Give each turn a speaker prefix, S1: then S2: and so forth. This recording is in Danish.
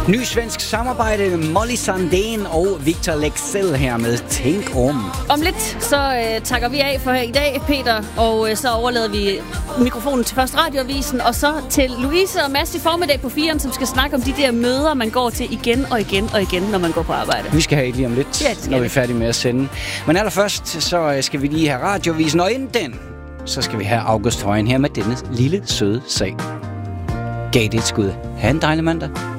S1: Ny svensk samarbejde, Molly Sandén og Victor Leksell her med Tænk om.
S2: Om lidt, så takker vi af for i dag, Peter, og så overlader vi mikrofonen til først Radioavisen, og så til Louise og Mads i formiddag på 4'eren, som skal snakke om de der møder, man går til igen og igen og igen, når man går på arbejde.
S1: Vi skal have et lige om lidt, når vi er færdige med at sende. Men allerførst, så skal vi lige have Radioavisen, og inden den, så skal vi have August Højen her med denne lille søde sag. Gav det et skud. Ha' en dejlig mandag.